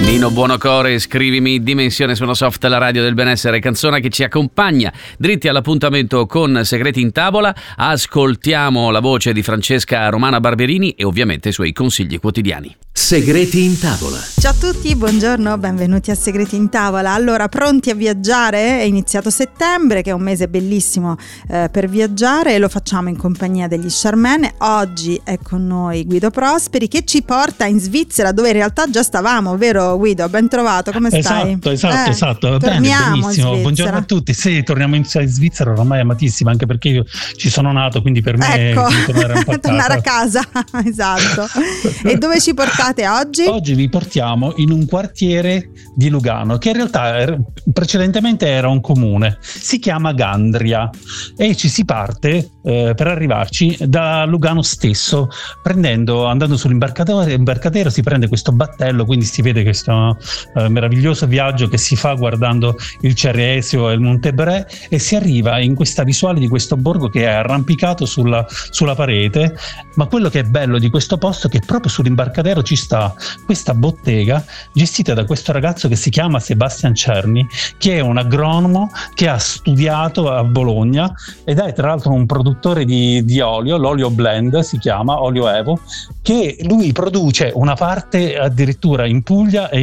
Nino Buonocore, Scrivimi, Dimensione Sonosoft, la radio del benessere, canzone che ci accompagna dritti all'appuntamento con Segreti in Tavola. Ascoltiamo la voce di Francesca Romana Barberini e ovviamente i suoi consigli quotidiani. Segreti in Tavola. Ciao a tutti, buongiorno, benvenuti a Segreti in Tavola. Allora, pronti a viaggiare? È iniziato settembre, che è un mese bellissimo per viaggiare, e lo facciamo in compagnia degli Charmaine. Oggi è con noi Guido Prosperi, che ci porta in Svizzera, dove in realtà già stavamo, vero Guido? Ben trovato, come stai? Esatto. Bene, benissimo. Buongiorno a tutti. Sì, torniamo in Svizzera, ormai amatissima, anche perché io ci sono nato, quindi per me tornare a casa. Esatto. E dove ci portate oggi? Oggi vi portiamo in un quartiere di Lugano, che in realtà precedentemente era un comune, si chiama Gandria, e ci si parte per arrivarci da Lugano stesso, andando sull'imbarcadero si prende questo battello, quindi si vede questo meraviglioso viaggio che si fa guardando il Ceresio e il Monte Bre, e si arriva in questa visuale di questo borgo che è arrampicato sulla parete. Ma quello che è bello di questo posto è che proprio sull'imbarcadero ci sta questa bottega gestita da questo ragazzo che si chiama Sebastian Cerni, che è un agronomo che ha studiato a Bologna ed è tra l'altro un produttore di olio, l'olio blend si chiama, olio Evo, che lui produce una parte addirittura in Puglia e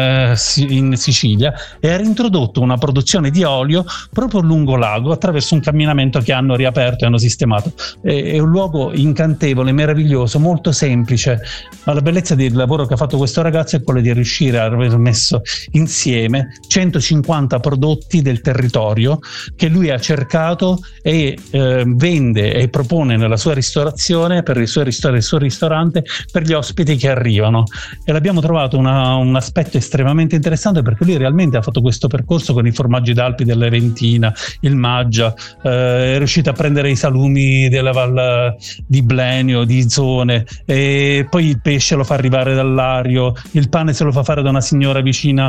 in Sicilia, e ha reintrodotto una produzione di olio proprio lungo lago attraverso un camminamento che hanno riaperto e hanno sistemato. È un luogo incantevole, meraviglioso, molto semplice, ma la bellezza del lavoro che ha fatto questo ragazzo è quello di riuscire a aver messo insieme 150 prodotti del territorio che lui ha cercato e vende e propone nella sua ristorazione, per il suo ristorante, per gli ospiti che arrivano. E l'abbiamo trovato un aspetto estremamente interessante, perché lui realmente ha fatto questo percorso con i formaggi d'Alpi dell'Aventina, il Maggia, è riuscito a prendere i salumi della Val di Blenio, di Zone, e poi il pesce lo fa arrivare dall'Ario, il pane se lo fa fare da una signora vicina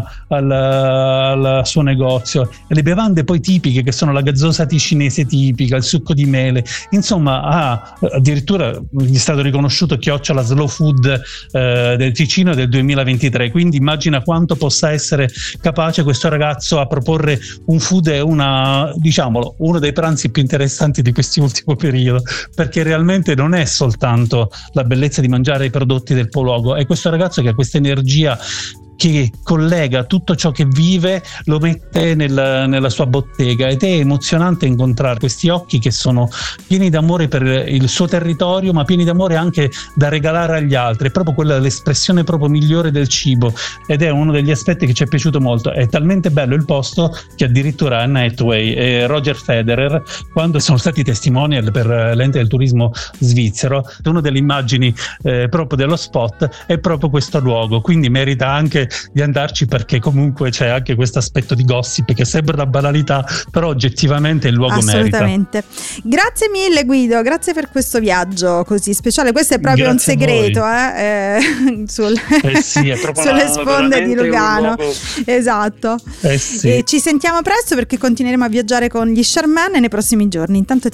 al suo negozio, e le bevande poi tipiche, che sono la gazzosa ticinese tipica, il succo di mele, insomma addirittura gli è stato riconosciuto chiocciola Slow Food del Ticino del 2023, quindi immagina quanto possa essere capace questo ragazzo a proporre un food e uno dei pranzi più interessanti di quest'ultimo periodo, perché realmente non è soltanto la bellezza di mangiare i prodotti del luogo, è questo ragazzo che ha questa energia che collega tutto ciò che vive, lo mette nella sua bottega, ed è emozionante incontrare questi occhi che sono pieni d'amore per il suo territorio, ma pieni d'amore anche da regalare agli altri. È proprio quella l'espressione proprio migliore del cibo, ed è uno degli aspetti che ci è piaciuto molto. È talmente bello il posto che addirittura Anna Hathaway e Roger Federer, quando sono stati testimonial per l'ente del turismo svizzero, una delle immagini proprio dello spot è proprio questo luogo, quindi merita anche di andarci, perché comunque c'è anche questo aspetto di gossip che sembra una banalità, però oggettivamente il luogo assolutamente merita. Grazie mille Guido, grazie per questo viaggio così speciale. Questo è proprio grazie un segreto sì, è proprio sulle sponde di Lugano, esatto. Sì. E ci sentiamo presto, perché continueremo a viaggiare con gli Charmaine nei prossimi giorni. Intanto